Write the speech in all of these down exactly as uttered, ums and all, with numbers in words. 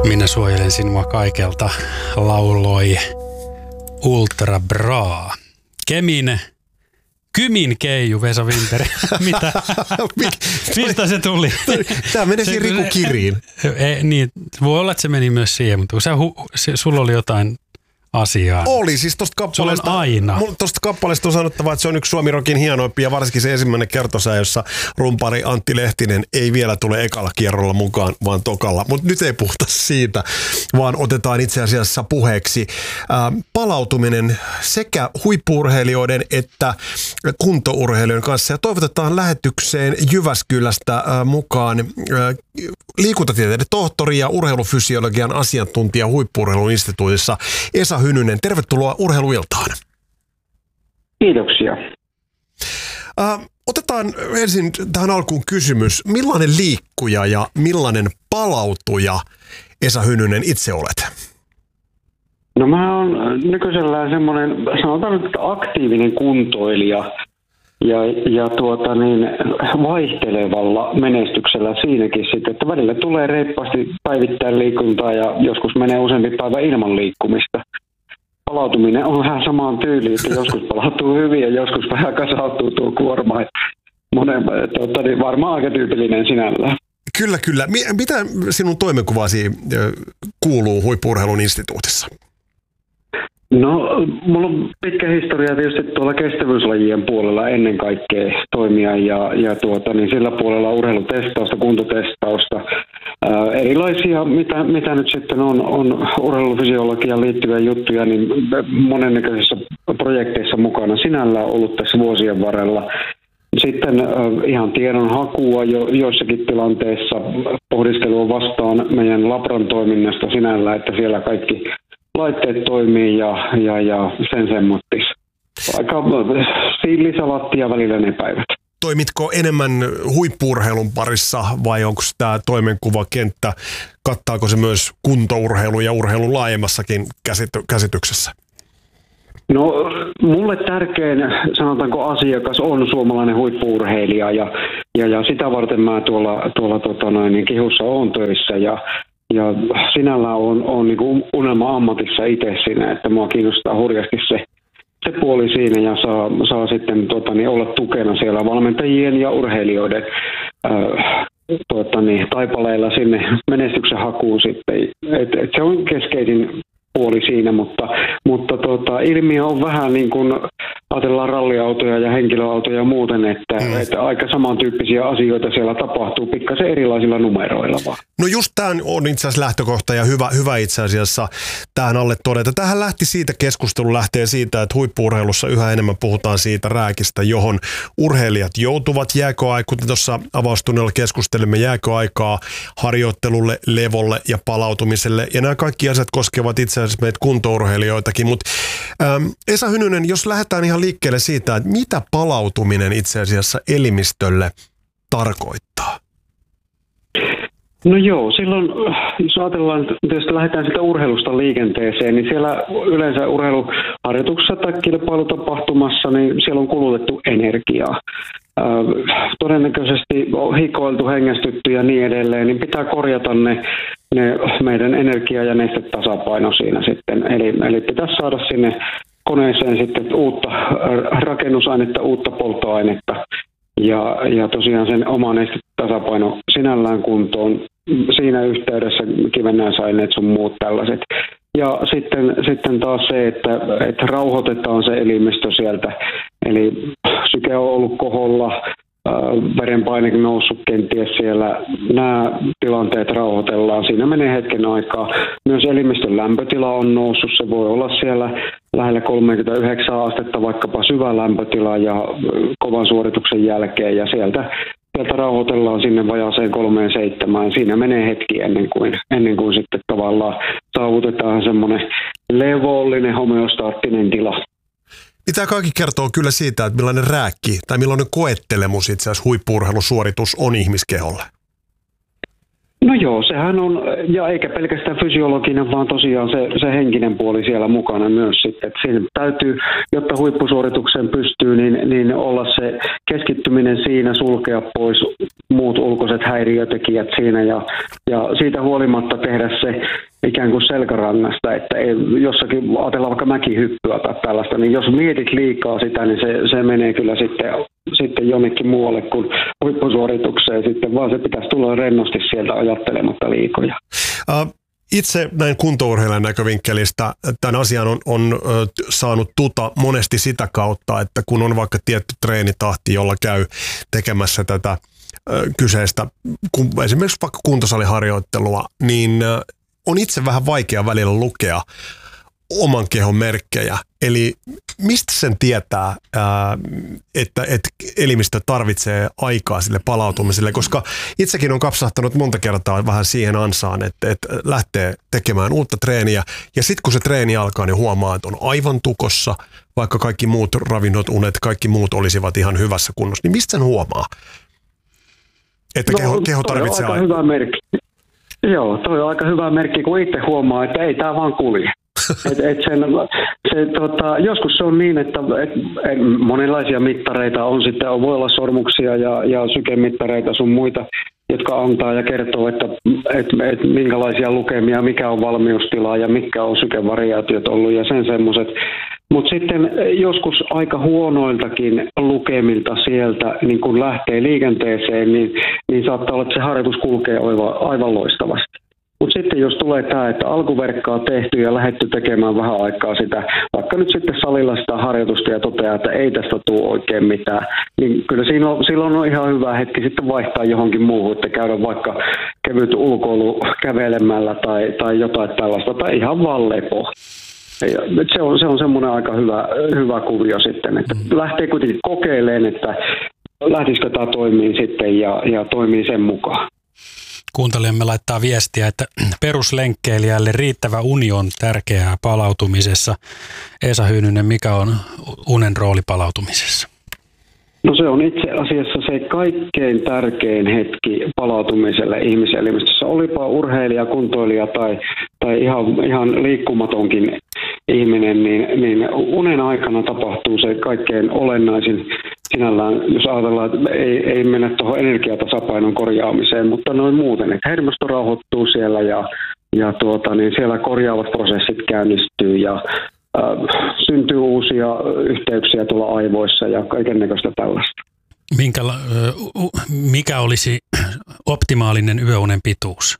Minä suojelen sinua kaikelta, lauloi Ultra Bra. Kemin, Kymin Keiju, Vesa Winteri. Mitä? Mistä se tuli? Tämä menisi Riku Kiriin. Ei, niin, voi olla, että se meni myös siihen, mutta sä, se, sulla oli jotain asiaa. Oli, siis tosta kappaleesta, aina. Tosta kappaleesta on sanottava, että se on yksi Suomi Rockin hienoimpia, varsinkin se ensimmäinen kertosää, jossa rumpari Antti Lehtinen ei vielä tule ekalla kierrolla mukaan, vaan tokalla. Mutta nyt ei puhuta siitä, vaan otetaan itse asiassa puheeksi ää, palautuminen sekä huippu-urheilijoiden että kuntourheilijoiden kanssa. Ja toivotetaan lähetykseen Jyväskylästä ää, mukaan ää, liikuntatieteiden tohtori ja urheilufysiologian asiantuntija Huippu-urheilun instituutissa Esa Hynynen. Tervetuloa Urheiluiltaan. Kiitoksia. Äh, otetaan ensin tähän alkuun kysymys. Millainen liikkuja ja millainen palautuja Esa Hynynen itse olet? No mä oon nykyisellään semmoinen, sanotaan nyt aktiivinen kuntoilija ja, ja tuota niin, vaihtelevalla menestyksellä siinäkin sitten, että välillä tulee reippaasti päivittäin liikuntaa ja joskus menee useampi päivä ilman liikkumista. Palautuminen on vähän samaan tyyliin, että joskus palautuu hyvin ja joskus vähän kasautuu tuo kuorma. Monen, tuota, niin varmaan aika tyypillinen sinällään. Kyllä, kyllä. Mitä sinun toimenkuvasi kuuluu Huippu-urheilun instituutissa? No, mulla on pitkä historia tietysti tuolla kestävyyslajien puolella ennen kaikkea toimia ja, ja tuota, niin sillä puolella urheilutestausta, kuntotestausta, ää, erilaisia, mitä, mitä nyt sitten on, on urheilufysiologiaan liittyviä juttuja, niin monennäköisissä projekteissa mukana sinällään ollut tässä vuosien varrella. Sitten äh, ihan tiedon hakua jo, joissakin tilanteissa pohdiskelua vastaan meidän labran toiminnasta sinällään, että siellä kaikki laitteet toimii ja, ja, ja sen semmottis. Aika sillisalaatti ja välillä ne päivät. Toimitko enemmän huippu-urheilun parissa vai onko tämä toimenkuvakenttä, kattaako se myös kuntourheilu ja urheilun laajemmassakin käsity- käsityksessä? No mulle tärkein, sanotaanko asiakas, on suomalainen huippu-urheilija ja, ja, ja sitä varten mä tuolla, tuolla tota noin, niin Kihussa oon töissä ja Ja sinällään on, on niin kuin unelma-ammatissa itse siinä, että mua kiinnostaa hurjasti se, se puoli siinä ja saa, saa sitten tota, niin olla tukena siellä valmentajien ja urheilijoiden äh, tota, niin, taipaleilla sinne menestyksen hakuun sitten. Et, et se on keskeisin puoli siinä, mutta, mutta tota, ilmiö on vähän niin kuin ajatellaan ralliautoja ja henkilöautoja muuten, että, mm. että aika samantyyppisiä asioita siellä tapahtuu pikkasen erilaisilla numeroilla vaan. No just tämä on itse asiassa lähtökohta ja hyvä, hyvä itse asiassa tähän alle todeta. Tähän lähti siitä, keskustelu lähtee siitä, että huippu-urheilussa yhä enemmän puhutaan siitä rääkistä, johon urheilijat joutuvat jääköaikaan, kuten tuossa avaustunnella keskustelimme, jääköaikaa harjoittelulle, levolle ja palautumiselle. Ja nämä kaikki asiat koskevat itse asiassa meitä kuntourheilijoitakin, mutta ähm, Esa Hynynen, jos lähdetään ihan liikkeelle siitä, että mitä palautuminen itse asiassa elimistölle tarkoittaa? No joo, silloin jos ajatellaan, jos lähdetään sitä urheilusta liikenteeseen, niin siellä yleensä urheiluharjoituksessa tai kilpailutapahtumassa, niin siellä on kulutettu energiaa. Äh, todennäköisesti on hikoiltu, hengästytty ja niin edelleen, niin pitää korjata ne, ne meidän energia- ja nestetasapaino siinä sitten. Eli, eli pitäisi saada sinne koneeseen sitten uutta rakennusainetta, uutta polttoainetta ja, ja tosiaan sen oma nestetasapaino sinällään kuntoon. Siinä yhteydessä kivennäisaineet sun muut tällaiset. Ja sitten, sitten taas se, että, että rauhoitetaan se elimistö sieltä. Eli syke on ollut koholla, verenpainekin noussut kenties siellä. Nämä tilanteet rauhoitellaan. Siinä menee hetken aikaa. Myös elimistön lämpötila on noussut. Se voi olla siellä lähellä kolmekymmentäyhdeksän astetta, vaikkapa syvä lämpötila ja kovan suorituksen jälkeen. Ja sieltä, sieltä rauhoitellaan sinne vajaaseen kolmeen seitsemään. Siinä menee hetki ennen kuin, ennen kuin sitten tavallaan saavutetaan semmoinen levollinen homeostaattinen tila. Mitä kaikki kertoo kyllä siitä, että millainen rääkki tai millainen koettelemus itse asiassa huippu-urheilusuoritus on ihmiskeholle? No joo, sehän on, ja eikä pelkästään fysiologinen, vaan tosiaan se, se henkinen puoli siellä mukana myös sitten. Että siinä täytyy, jotta huippusuoritukseen pystyy, niin, niin olla se keskittyminen siinä, sulkea pois muut ulkoiset häiriötekijät siinä ja, ja siitä huolimatta tehdä se ikään kuin selkärangasta, että ei, jossakin ajatellaan vaikka mäkihyppyä tai tällaista, niin jos mietit liikaa sitä, niin se, se menee kyllä sitten, sitten jonnekin muualle kuin huippusuoritukseen sitten, vaan se pitäisi tulla rennosti sieltä ajattelematta liikoja. Uh. Itse näin kuntourheilijan näkövinkkelistä tämän asian on, on ö, saanut tuta monesti sitä kautta, että kun on vaikka tietty treenitahti, jolla käy tekemässä tätä ö, kyseistä, kun esimerkiksi vaikka kuntosaliharjoittelua, niin ö, on itse vähän vaikea välillä lukea oman kehon merkkejä. Eli mistä sen tietää, ää, että, että elimistö tarvitsee aikaa sille palautumiselle, koska itsekin on kapsahtanut monta kertaa vähän siihen ansaan, että, että lähtee tekemään uutta treeniä ja sitten kun se treeni alkaa, niin huomaa, että on aivan tukossa, vaikka kaikki muut ravinnot, unet, kaikki muut olisivat ihan hyvässä kunnossa. Niin mistä sen huomaa, että no, keho, keho tarvitsee aikaa? Hyvä merkki. Joo, toi on aika hyvä merkki, kun itse huomaa, että ei tämä vaan kulje. Et, et sen, se, tota, joskus se on niin, että et, et, monenlaisia mittareita on sitten, voi olla sormuksia ja, ja sykemittareita sun muita, jotka antaa ja kertoo, että et, et, minkälaisia lukemia, mikä on valmiustila ja mitkä on sykevariaatiot ollut ja sen semmoiset. Mutta sitten joskus aika huonoiltakin lukemilta sieltä, niin kun lähtee liikenteeseen, niin, niin saattaa olla, että se harjoitus kulkee aivan, aivan loistavasti. Mutta sitten jos tulee tämä, että alkuverkkaa on tehty ja lähdetty tekemään vähän aikaa sitä, vaikka nyt sitten salilla sitä harjoitusta ja toteaa, että ei tästä tule oikein mitään, niin kyllä siinä on, silloin on ihan hyvä hetki sitten vaihtaa johonkin muuhun, että käydä vaikka kevyt ulkoilu kävelemällä tai, tai jotain tällaista, tai ihan vaan lepo. Se on, se on semmoinen aika hyvä, hyvä kuvio sitten, että lähtee kuitenkin kokeilemaan, että lähtisikö tämä toimii sitten ja, ja toimii sen mukaan. Kuuntelijamme laittaa viestiä, että peruslenkkeilijälle riittävä uni on tärkeää palautumisessa. Esa Hyynynen, mikä on unen rooli palautumisessa? No se on itse asiassa se kaikkein tärkein hetki palautumiselle ihmiselimistössä. Olipa urheilija, kuntoilija tai, tai ihan, ihan liikkumatonkin ihminen, niin, niin unen aikana tapahtuu se kaikkein olennaisin sinällään, jos ajatellaan, että ei, ei mennä tuohon energiatasapainon korjaamiseen, mutta noin muuten, että hermosto rauhoittuu siellä ja, ja tuota, niin siellä korjaavat prosessit käynnistyy ja äh, syntyy uusia yhteyksiä tuolla aivoissa ja kaikennäköistä tällaista. Minkä, mikä olisi optimaalinen yöunen pituus?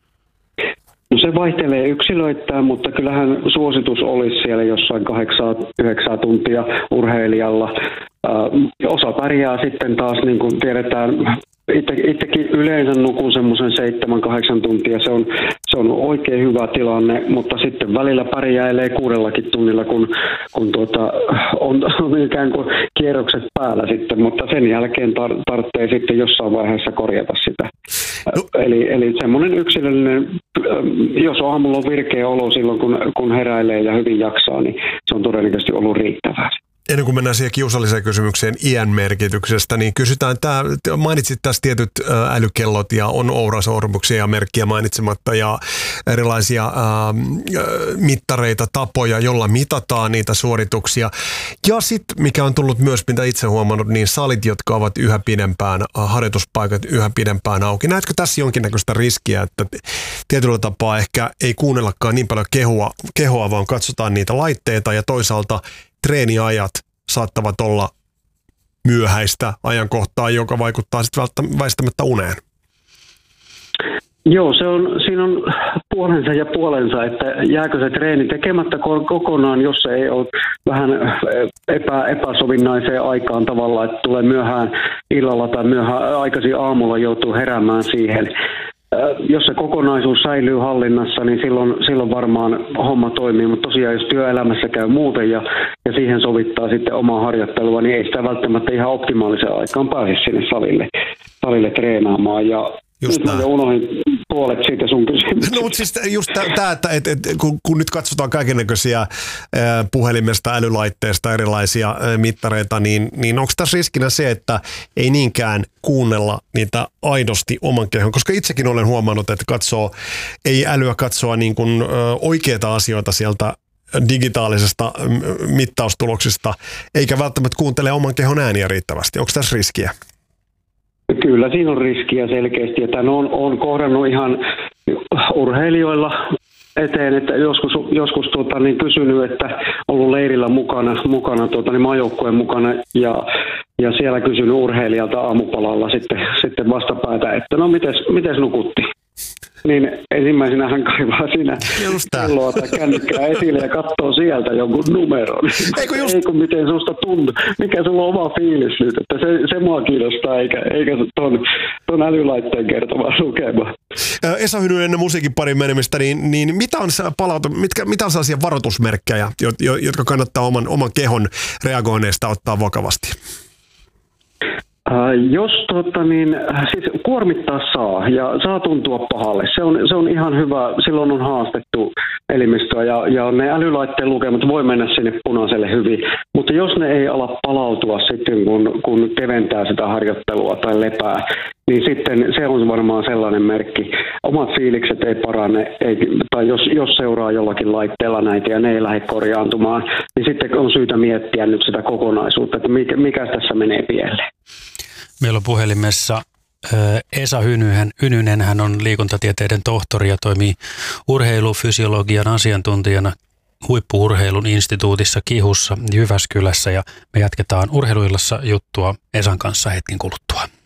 No se vaihtelee yksilöittäin, mutta kyllähän suositus olisi siellä jossain kahdeksan yhdeksän tuntia urheilijalla. Äh, osa pärjää sitten taas, niin kuin tiedetään, itse, itsekin yleensä nukun semmoisen seitsemän kahdeksan tuntia. Se on, se on oikein hyvä tilanne, mutta sitten välillä pärjäilee kuudellakin tunnilla, kun, kun tuota, on, on ikään kuin kierrokset päällä sitten, mutta sen jälkeen tar- tarvitsee sitten jossain vaiheessa korjata sitä. No. Eli, eli semmoinen yksilöllinen, jos aamulla on virkeä olo silloin, kun, kun heräilee ja hyvin jaksaa, niin se on todennäköisesti ollut riittävää. Ennen kuin mennään siihen kiusalliseen kysymykseen iän merkityksestä, niin kysytään, tämä, mainitsit tässä tietyt älykellot ja on ourasormuksia ja merkkiä mainitsematta ja erilaisia ää, mittareita, tapoja, jolla mitataan niitä suorituksia. Ja sitten, mikä on tullut myös, mitä itse huomannut, niin salit, jotka ovat yhä pidempään, harjoituspaikat yhä pidempään auki. Näetkö tässä jonkinnäköistä riskiä, että tietyllä tapaa ehkä ei kuunnellakaan niin paljon kehoa, kehoa vaan katsotaan niitä laitteita ja toisaalta treeniajat saattavat olla myöhäistä ajankohtaa, joka vaikuttaa sitten väistämättä uneen. Joo, se on, siinä on puolensa ja puolensa, että jääkö se treeni tekemättä kokonaan, jos se ei ole vähän epä, epäsovinnaiseen aikaan tavallaan, että tulee myöhään illalla tai myöhään aikaisin aamulla joutuu heräämään siihen. Jos se kokonaisuus säilyy hallinnassa, niin silloin, silloin varmaan homma toimii, mutta tosiaan jos työelämässä käy muuten ja, ja siihen sovittaa sitten omaa harjoittelua, niin ei sitä välttämättä ihan optimaaliseen aikaan pääse sinne salille, salille treenaamaan. Ja nyt mä unohdin puolet siitä sun kysymys. No mutta siis just tämä, että et, et, kun, kun nyt katsotaan kaikennäköisiä puhelimesta, älylaitteesta erilaisia mittareita, niin, niin onko tässä riskinä se, että ei niinkään kuunnella niitä aidosti oman kehon? Koska itsekin olen huomannut, että katsoo, ei älyä katsoa niin kuin oikeita asioita sieltä digitaalisesta mittaustuloksista, eikä välttämättä kuuntele oman kehon ääniä riittävästi. Onko tässä riskiä? Kyllä siinä on riskiä selkeästi, että on, on kohdannut ihan urheilijoilla eteen, että joskus, joskus tuota, niin kysynyt, että ollut leirillä mukana, mukana tuota, niin maajoukkueen mukana ja, ja siellä kysynyt urheilijalta aamupalalla sitten, sitten vastapäätä, että no mites, mites nukutti? Niin ensimmäisenä hän kaivaa siinä kelloa tai kännykkää esille ja katsoo sieltä jonkun numeron. Eikö just... Eikö miten susta tuntuu? Mikä sulla on oma fiilis nyt? Että se, se mua kiinnostaa, eikä, eikä ton, ton älylaitteen kertovaa lukema. Esa Hynynen ennen musiikin parin menemistä, niin, niin mitä on palautu, mitkä, mitä on sellaisia varoitusmerkkejä, jotka kannattaa oman, oman kehon reagoineista ottaa vakavasti? Jos tota, niin, siis kuormittaa saa ja saa tuntua pahalle, se on, se on ihan hyvä, silloin on haastettu elimistöä ja, ja ne älylaitteen lukemat voi mennä sinne punaiselle hyvin, mutta jos ne ei ala palautua sitten kun, kun keventää sitä harjoittelua tai lepää, niin sitten se on varmaan sellainen merkki. Omat fiilikset ei parane, ei, tai jos, jos seuraa jollakin laitteella näitä ja ne ei lähde korjaantumaan, niin sitten on syytä miettiä nyt sitä kokonaisuutta, että mikä, mikä tässä menee pieleen. Meillä on puhelimessa Esa Hynynen. Hynynen, hän on liikuntatieteiden tohtori ja toimii urheilufysiologian asiantuntijana Huippu-urheilun instituutissa Kihussa Jyväskylässä. Ja me jatketaan Urheiluillassa juttua Esan kanssa hetken kuluttua.